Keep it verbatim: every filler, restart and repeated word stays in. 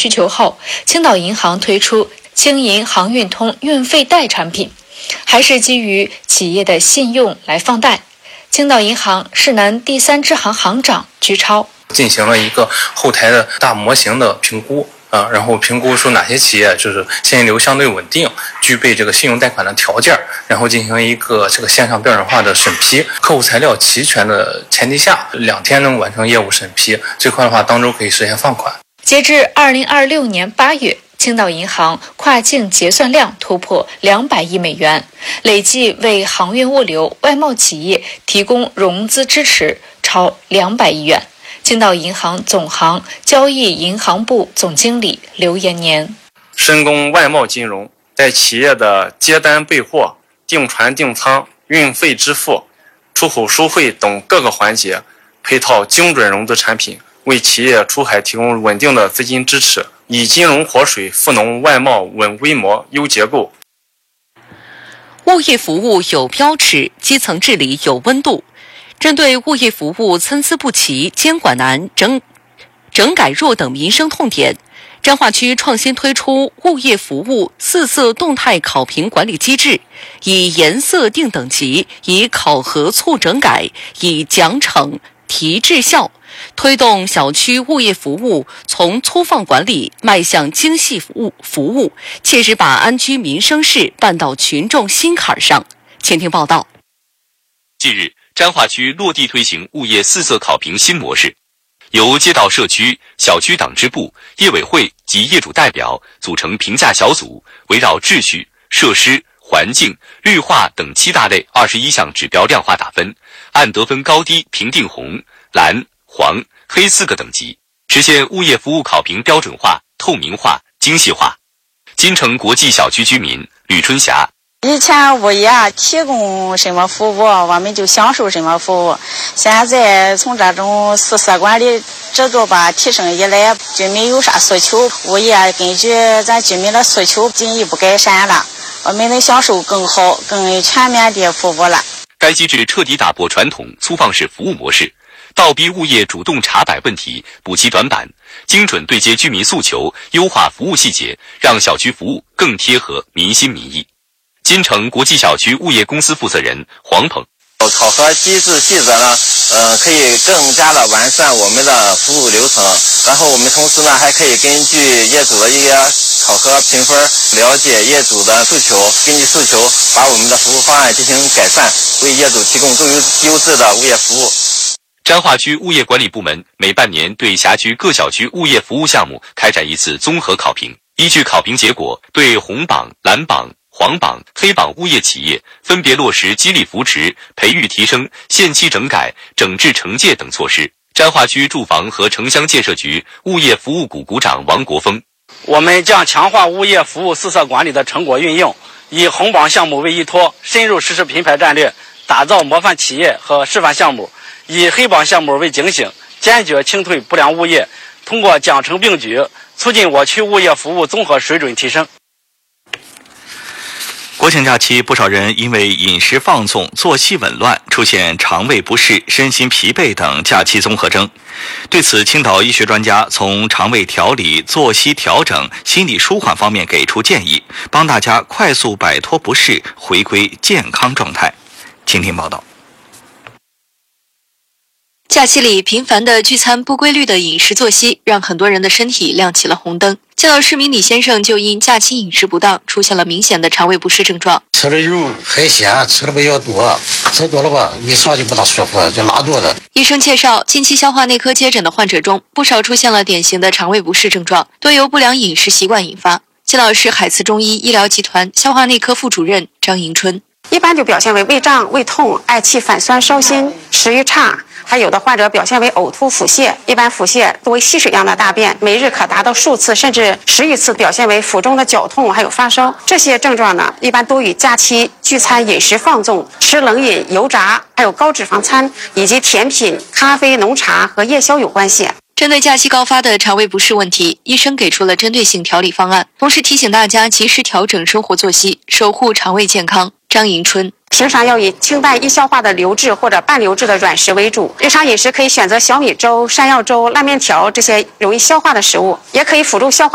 需求后，青岛银行推出青银航运通运费贷产品，还是基于企业的信用来放贷。青岛银行市南第三支行行长居超进行了一个后台的大模型的评估啊，然后评估出哪些企业就是现金流相对稳定，具备这个信用贷款的条件，然后进行一个这个线上标准化的审批，客户材料齐全的前提下，两天能完成业务审批，最快的话当周可以实现放款。 截至二零二六年八月，青岛银行跨境结算量突破两百亿美元，累计为航运物流、外贸企业提供融资支持超两百亿元。青岛银行总行交易银行部总经理刘延年： 深耕外贸金融，在企业的接单备货、订船订仓、运费支付、出口收费等各个环节，配套精准融资产品，为企业出海提供稳定的资金支持，以金融活水赋能外贸稳规模、优结构。 物业服务有标尺，基层治理有温度。针对物业服务参差不齐、监管难、整整改弱等民生痛点，彰化区创新推出物业服务四色动态考评管理机制，以颜色定等级，以考核促整改，以奖惩提质效，推动小区物业服务从粗放管理迈向精细服务，服务切实把安居民生事办到群众心坎上。请听报道。 近日，彰化区落地推行物业四色考评新模式，由街道社区、小区党支部、业委会及业主代表组成评价小组，围绕秩序、设施、环境、绿化等七大类二十一项指标量化打分，按得分高低评定红、蓝、黄、黑四个等级，实现物业服务考评标准化、透明化、精细化。金城国际小区居民吕春霞： 以前物业提供什么服务，我们就享受什么服务。现在从这种四色管理制度吧提升以来，居民有啥诉求，物业根据咱居民的诉求进一步改善了，我们能享受更好、更全面的服务了。 该机制彻底打破传统粗放式服务模式，倒逼物业主动查摆问题、补齐短板，精准对接居民诉求，优化服务细节，让小区服务更贴合民心民意。金城国际小区物业公司负责人黄鹏： 考核机制细则呢，呃，可以更加的完善我们的服务流程。然后我们同时呢，还可以根据业主的一些考核评分，了解业主的诉求，根据诉求把我们的服务方案进行改善，为业主提供更优优质的物业服务。 彰化区物业管理部门每半年对辖区各小区物业服务项目开展一次综合考评，依据考评结果，对红榜、蓝榜、黄榜、黑榜物业企业分别落实激励扶持、培育提升、限期整改、整治惩戒等措施。彰化区住房和城乡建设局物业服务股股长王国峰： 我们将强化物业服务四色管理的成果运用，以红榜项目为依托，深入实施品牌战略，打造模范企业和示范项目，以黑榜项目为警醒，坚决清退不良物业，通过奖惩并举，促进我区物业服务综合水准提升。 国庆假期，不少人因为饮食放纵、作息紊乱，出现肠胃不适、身心疲惫等假期综合征。对此，青岛医学专家从肠胃调理、作息调整、心理舒缓方面给出建议，帮大家快速摆脱不适，回归健康状态。请听报道。 假期里频繁的聚餐、不规律的饮食作息，让很多人的身体亮起了红灯。青岛市民李先生就因假期饮食不当，出现了明显的肠胃不适症状。 吃的肉、海鲜吃的比较多，吃多了吧，一上就不大舒服，就拉肚子。 医生介绍，近期消化内科接诊的患者中，不少出现了典型的肠胃不适症状，多由不良饮食习惯引发。青岛市海慈中医医疗集团消化内科副主任张迎春： 一般就表现为胃胀、胃痛、嗳气、反酸、烧心、食欲差。还有的患者表现为呕吐、腹泻，一般腹泻多为稀水样的大便，每日可达到数次甚至十余次，表现为腹中的绞痛，还有发烧。这些症状呢，一般都与假期聚餐、饮食放纵、吃冷饮、油炸，还有高脂肪餐以及甜品、咖啡、浓茶和夜宵有关系。 针对假期高发的肠胃不适问题，医生给出了针对性调理方案，同时提醒大家及时调整生活作息，守护肠胃健康。张迎春： 平常要以清淡易消化的流质或者半流质的软食为主，日常饮食可以选择小米粥、山药粥、烂面条这些容易消化的食物，也可以辅助消化